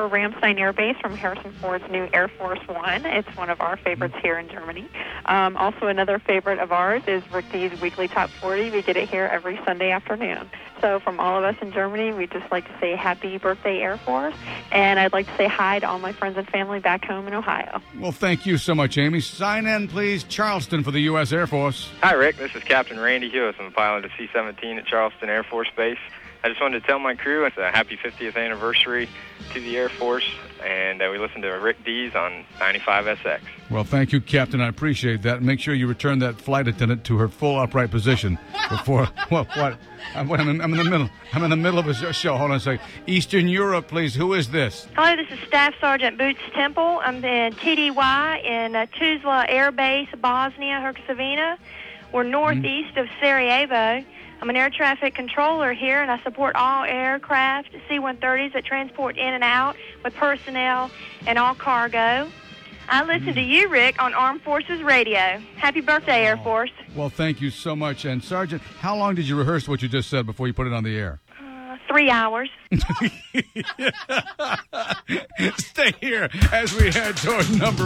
for Ramstein Air Base from Harrison Ford's new Air Force One. It's one of our favorites here in Germany. Also, another favorite of ours is Rick D's Weekly Top 40. We get it here every Sunday afternoon. So from all of us in Germany, we'd just like to say happy birthday, Air Force. And I'd like to say hi to all my friends and family back home in Ohio. Well, thank you so much, Amy. Sign in, please. Charleston for the U.S. Air Force. Hi, Rick. This is Captain Randy Hewis. I'm a pilot of C-17 at Charleston Air Force Base. I just wanted to tell my crew it's a happy 50th anniversary to the Air Force, and we listened to Rick Dees on 95SX. Well, thank you, Captain. I appreciate that. Make sure you return that flight attendant to her full upright position before. What? I'm in the middle. I'm in the middle of a show. Hold on a second. Eastern Europe, please. Who is this? Hello, this is Staff Sergeant Boots Temple. I'm in TDY in Tuzla Air Base, Bosnia-Herzegovina. We're northeast of Sarajevo. I'm an air traffic controller here, and I support all aircraft, C-130s that transport in and out with personnel and all cargo. I listen to you, Rick, on Armed Forces Radio. Happy birthday, Air Force. Well, thank you so much. And, Sergeant, how long did you rehearse what you just said before you put it on the air? 3 hours. Stay here as we head toward number